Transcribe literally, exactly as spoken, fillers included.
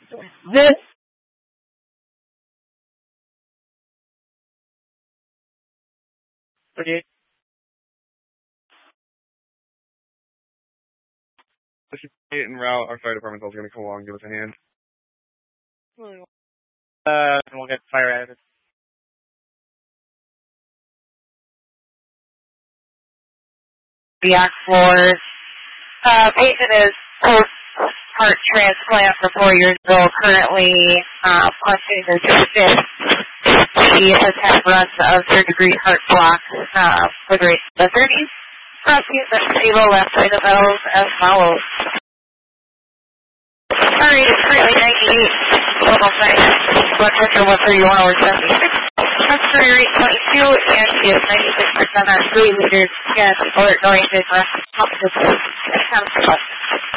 This Okay. This is en route. Our fire department's also going to come along and give us a hand. Uh, and we'll get fire added. Cardiac floors. Uh, patient is post-heart transplant for four years old, currently uh, punching his fifth. He has had runs of third-degree heart block uh, for the rate of the thirties. Crossing the stable left side of those as follows. Heart rate is currently ninety-eight. Total size. Blood pressure one thirty-one over seventy-six. Respiratory rate twenty-two, and he is ninety-six percent on three liters. Gas alert oriented. Rest.